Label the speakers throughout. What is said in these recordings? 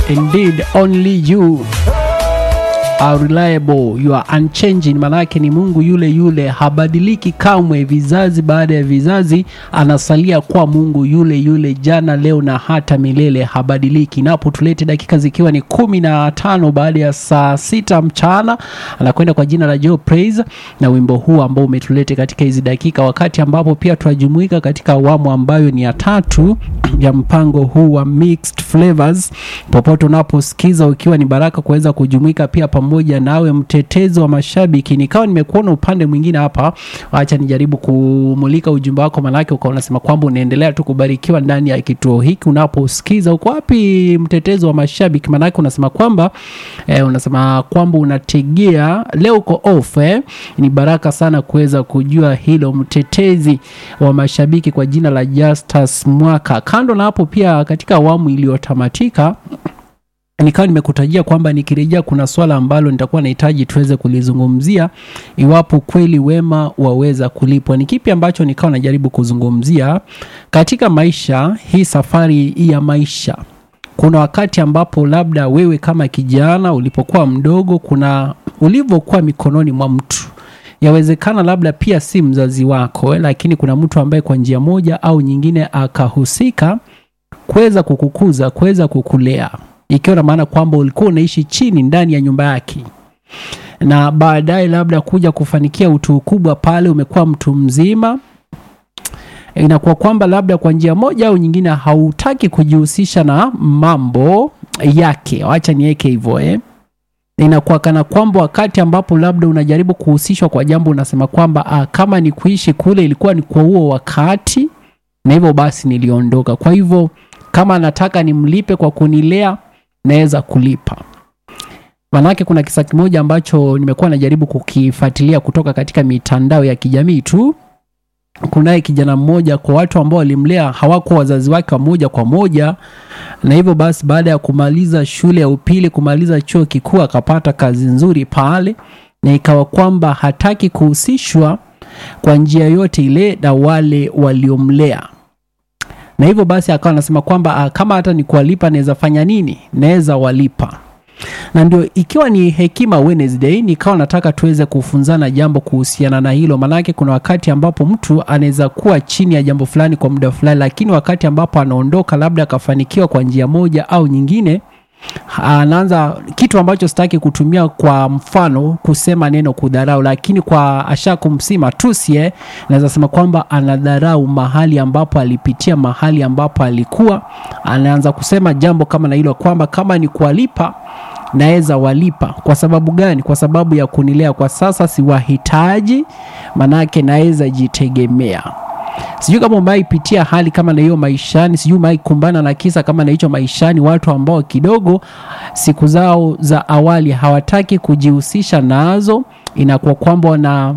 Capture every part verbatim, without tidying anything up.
Speaker 1: Indeed, only you are reliable, you are unchanging. Manake ni Mungu yule yule, habadiliki kamwe, vizazi baada ya vizazi anasalia kwa Mungu yule yule, jana leo na hata milele, habadiliki. Napo tulete dakika zikiwa ni kumi na tano baada ya saa sita mchana, anakwenda kwa jina la Joe Praise na wimbo huu ambao umetulete katika hizi dakika, wakati ambapo pia tunajumuika katika awamu ambayo ni ya tatu ya mpango huu wa Mixed Flavors. Popote unaposikiza, ukiwa ni baraka kuweza kujumuika pia pamoja nawe mtetezi wa mashabiki. Nikawa nimekuona upande mwingine hapa, acha nijaribu kumulika ujumbe wako, manake ukawa unasema kwamba unaendelea tu kubarikiwa ndani ya kituo hiki unaposikiza. Uko wapi mtetezi wa mashabiki? Manake unasema kwamba eh, unasema kwamba unategea leo uko off eh. Ni baraka sana kuweza kujua hilo, mtetezi wa mashabiki kwa jina la Justus Mwaka. Kando na hapo pia katika awamu iliyotamatika nikawa nimekutajia kwamba nikirejea kuna swala ambalo nitakuwa nahitaji tuweze kulizungumzia, iwapo kweli wema waweza kulipwa. Ni kipi ambacho nikawa najaribu kuzungumzia katika maisha hii, safari ya maisha. Kuna wakati ambapo labda wewe kama kijana ulipokuwa mdogo, kuna ulivyokuwa mikononi mwa mtu, yawezekana labda pia si mzazi wako eh, lakini kuna mtu ambaye kwa njia moja au nyingine akahusika kuweza kukukuza, kuweza kukulea, ikiwa na maana kwamba ulikuwa unaishi chini ndani ya nyumba yake, na baadaye labda kuja kufanikia utu ukubwa pale, umekuwa mtu mzima, inakuwa kwamba labda kwa njia moja au nyingine hautaki kujihusisha na mambo yake. Acha niweke hivyo eh. Inakuwa kana kwamba wakati ambapo labda unajaribu kuhusishwa kwa jambo, unasema kwamba ah, kama ni kuishi kule ilikuwa ni kwa huo wakati, na hivyo basi niliondoka. Kwa hivyo kama nataka nimlipe kwa kunilea, naweza kulipa. Manake kuna kisa kimoja ambacho nimekuwa najaribu kukifuatilia kutoka katika mitandao ya kijamii tu. Kunaye kijana mmoja, kwa watu ambao walimlea hawako wazazi wake moja kwa moja, na hivyo basi baada ya kumaliza shule ya upili, kumaliza chuo kikuu, akapata kazi nzuri pale, na ikawa kwamba hataki kuhusishwa kwa njia yote ile na wale waliomlea. Na hivyo basi akawa anasema kwamba kama hata ni kuwalipa naweza fanya nini, naweza walipa. Na ndio ikiwa ni Hekima Wednesday, nikawa nataka tuweze kufunzana jambo kuhusiana na hilo. Manake kuna wakati ambapo mtu anaweza kuwa chini ya jambo fulani kwa muda fulani, lakini wakati ambapo anaondoka, labda akafanikiwa kwa njia moja au nyingine, anaanza kitu ambacho sitaki kutumia kwa mfano kusema neno kudharau, lakini kwa ashaku msima tusie, naweza sema kwamba anadharau mahali ambapo alipitia, mahali ambapo alikuwa. Anaanza kusema jambo kama na hilo kwamba kama ni kuwalipa naweza walipa. Kwa sababu gani? Kwa sababu ya kunilea, kwa sasa siwahitaji, manake naweza jitegemea. Sijui kama umaipitia hali kama na hiyo maishani, sijui umaikumbana na kisa kama na hicho maishani, watu ambao kidogo siku zao za awali hawataki kujihusisha nazo, inakuwa kwamba wana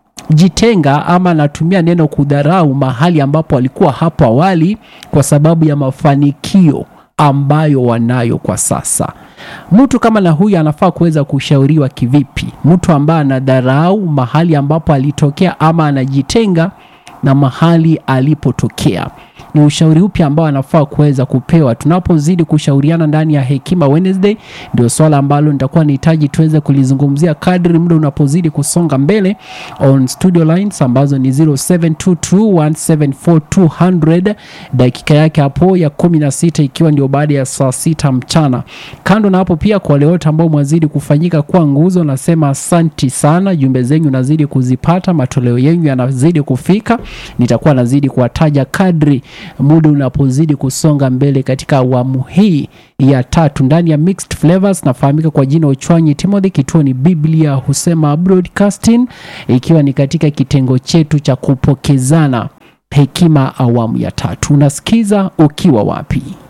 Speaker 1: jitenga ama natumia neno kudharau mahali ambapo walikuwa hapo awali kwa sababu ya mafanikio ambayo wanayo kwa sasa. Mtu kama na huyu anafaa kuweza kushauriwa kivipi? Mtu ambaye anadharau mahali ambapo alitokea ama anajitenga na mahali alipotokea, ni ushauri upi ambao anafaa kuweza kupewa? Tunapozidi kushauriana ndani ya Hekima Wednesday, ndio swala ambalo nitakuwa nahitaji tuweze kulizungumzia kadri muda unapozidi kusonga mbele. On studio lines ambazo ni zero seven two two one seven four two zero zero, dakika yake hapo ya kumi na sita ikiwa ndio baada ya saa sita mchana. Kando na hapo pia, kwa wale wote ambao mwazidi kufanyika kwa nguzo, nasema asanti sana. Jumbe zenyu nazidi kuzipata, matoleo yenu yanazidi kufika, nitakuwa nazidi kuwataja kadri muda unapozidi kusonga mbele katika awamu hii ya tatu ndani ya Mixed Flavors. Nafahamika kwa jina Ochwanyi Timothy, kituo ni Biblia Husema Broadcasting, ikiwa ni katika kitengo chetu cha kupokezana hekima awamu ya tatu. Unasikiza ukiwa wapi?